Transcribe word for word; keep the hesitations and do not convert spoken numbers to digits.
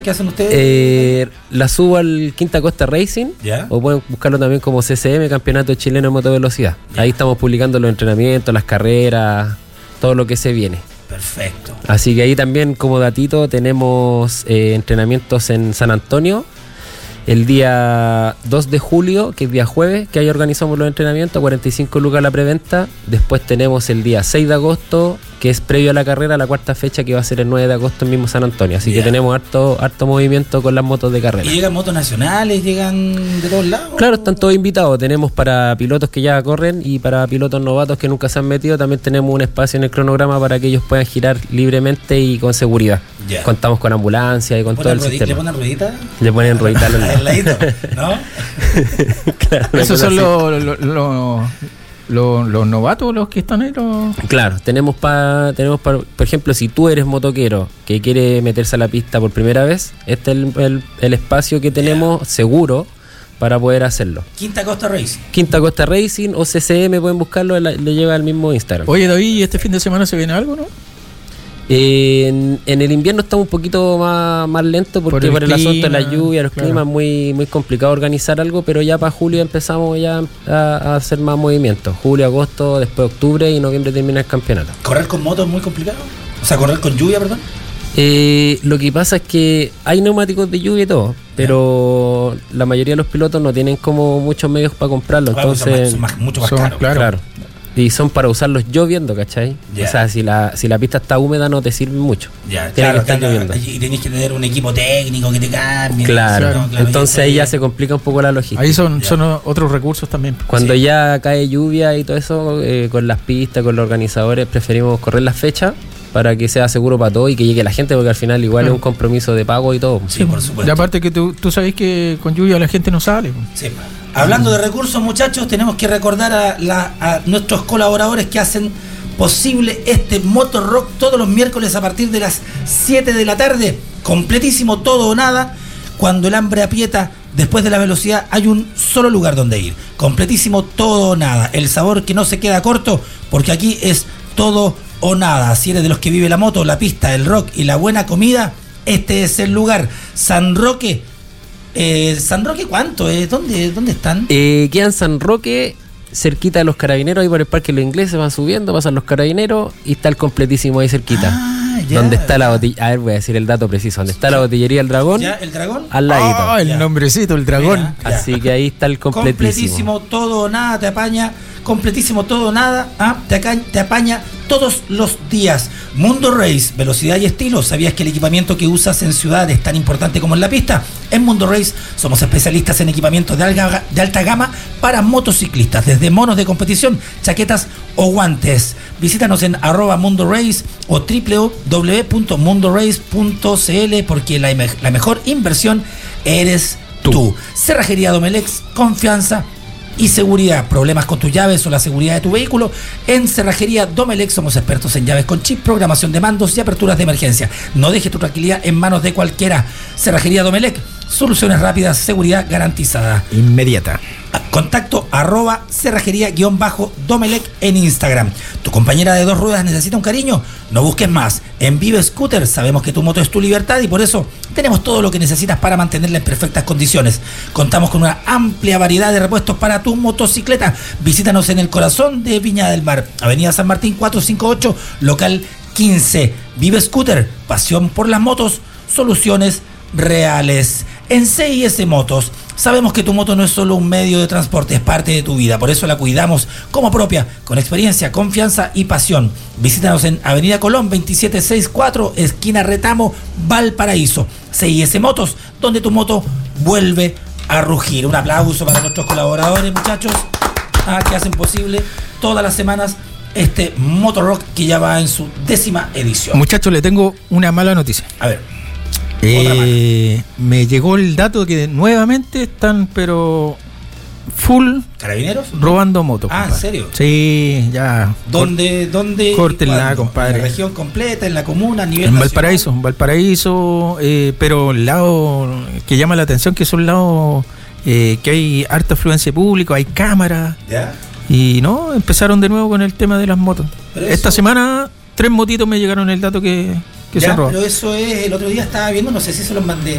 ¿Qué hacen ustedes? Eh, la subo al Quinta Costa Racing, ¿ya? O pueden buscarlo también como C C M, Campeonato Chileno de Motovelocidad. ¿Ya? Ahí estamos publicando los entrenamientos, las carreras, todo lo que se viene. Perfecto. Así que ahí también como datito tenemos eh, entrenamientos en San Antonio el día dos de julio, que es día jueves, que ahí organizamos los entrenamientos, cuarenta y cinco lucas la preventa. Después tenemos el día seis de agosto, que es previo a la carrera, la cuarta fecha, que va a ser el nueve de agosto en mismo San Antonio. Así Yeah. que tenemos harto, harto movimiento con las motos de carrera. ¿Y llegan motos nacionales? ¿Llegan de todos lados? Claro, están todos invitados. Tenemos para pilotos que ya corren y para pilotos novatos que nunca se han metido. También tenemos un espacio en el cronograma para que ellos puedan girar libremente y con seguridad. Yeah. Contamos con ambulancia y con todo el ruedi- sistema. ¿Le ponen rueditas? Le ponen rueditas al lado. Al ladito, ¿no? Claro, una Esos cosa son así. los los los los- los novatos los que están ahí. Los... Claro, tenemos para, tenemos pa, por ejemplo, si tú eres motoquero que quiere meterse a la pista por primera vez, este es el, el, el espacio que tenemos seguro para poder hacerlo. Quinta Costa Racing. Quinta Costa Racing o C C M pueden buscarlo, le, le lleva al mismo Instagram. Oye, David, ¿y este fin de semana se viene algo, no? Eh, en, en el invierno está un poquito más, más lento porque Por por el el, asunto de la clima, lluvia, los claro. climas, muy muy complicado organizar algo, pero ya para julio empezamos ya a, a hacer más movimientos. Julio, agosto, después octubre y noviembre termina el campeonato. ¿Correr con motos es muy complicado? O sea, correr con lluvia, perdón. Eh, lo que pasa es que hay neumáticos de lluvia y todo, pero la mayoría de los pilotos no tienen como muchos medios para comprarlos, Ah, pues son entonces más- son más- mucho más son- caros. claro. claro. Y son para usarlos lloviendo, ¿cachai? Ya. O sea, si la, si la pista está húmeda no te sirve mucho. Ya, Tiene claro, que estar claro, lloviendo. y tenés que tener un equipo técnico que te cambie. Claro, ¿no? Claro, entonces y ahí ya después- se complica un poco la logística. Ahí son, Ya. son o- otros recursos también. Cuando sí. ya cae lluvia y todo eso, eh, con las pistas, con los organizadores, preferimos correr las fechas para que sea seguro para todo y que llegue la gente, porque al final igual Claro. es un compromiso de pago y todo. Sí, por Y supuesto. aparte que tú, tú sabes que con lluvia la gente no sale. Sí. Hablando de recursos, muchachos, tenemos que recordar a, la- a nuestros colaboradores que hacen posible este Motor Rock todos los miércoles a partir de las siete de la tarde. Completísimo, todo o nada. Cuando el hambre aprieta, después de la velocidad, hay un solo lugar donde ir. Completísimo, todo o nada. El sabor que no se queda corto, porque aquí es todo o nada. Si eres de los que vive la moto, la pista, el rock y la buena comida, este es el lugar. San Roque. Eh, ¿San Roque cuánto? Eh? ¿Dónde, ¿Dónde están? Eh, queda en San Roque, cerquita de los Carabineros, ahí por el Parque Los Ingleses, van subiendo, pasan los Carabineros y está el completísimo ahí cerquita. Ah, ya. Donde está la botella, a ver, voy a decir el dato preciso, donde está la botillería El Dragón, ¿Ya? ¿El dragón? al ladito. Ah, el Ya. nombrecito, el dragón. Mira. Ya. Así que ahí está el completísimo. Completísimo, todo o nada, te apaña. Completísimo, todo o nada, ¿ah? te, aca- te apaña todos los días. Mundo Race, velocidad y estilo. ¿Sabías que el equipamiento que usas en ciudad es tan importante como en la pista? En Mundo Race somos especialistas en equipamientos de, alga- de alta gama para motociclistas, desde monos de competición, chaquetas o guantes. Visítanos en arroba Mundo Race o doble u doble u doble u punto mundo race punto c l porque la, me- la mejor inversión eres tú. tú. Cerrajería Domelex, confianza y seguridad. Problemas con tus llaves o la seguridad de tu vehículo. En Cerrajería Domelex somos expertos en llaves con chip, programación de mandos y aperturas de emergencia. No dejes tu tranquilidad en manos de cualquiera. Cerrajería Domelec, soluciones rápidas, seguridad garantizada. Inmediata. Contacto arroba cerrajería-domelec en Instagram. ¿Tu compañera de dos ruedas necesita un cariño? No busques más. En Vive Scooter sabemos que tu moto es tu libertad y por eso tenemos todo lo que necesitas para mantenerla en perfectas condiciones. Contamos con una amplia variedad de repuestos para tu motocicleta. Visítanos en el corazón de Viña del Mar, Avenida San Martín cuatrocientos cincuenta y ocho, local quince. Vive Scooter, pasión por las motos, soluciones reales. En C I S Motos sabemos que tu moto no es solo un medio de transporte, es parte de tu vida, por eso la cuidamos como propia, con experiencia, confianza y pasión. Visítanos en Avenida Colón veintisiete sesenta y cuatro, esquina Retamo, Valparaíso. C I S Motos, donde tu moto vuelve a rugir. Un aplauso para nuestros colaboradores, muchachos, ah, que hacen posible todas las semanas este Motor Rock que ya va en su décima edición. Muchachos, le tengo una mala noticia. A ver. Eh, me llegó el dato que nuevamente están, pero full ¿Carabineros? robando motos. Ah, ¿en compadre. serio? Sí, ya. ¿Dónde? ¿Dónde? Córtenla, y cuándo? compadre. ¿En la región completa? ¿En la comuna? ¿A nivel En nacional? Valparaíso, en Valparaíso, eh, pero el lado que llama la atención que son lados eh, que hay harta afluencia pública, hay cámaras. ¿Ya? Y no, empezaron de nuevo con el tema de las motos. Pero Esta eso- semana, tres motitos me llegaron el dato que, que ya, se han robado. pero eso es, el otro día estaba viendo, no sé si se los mandé,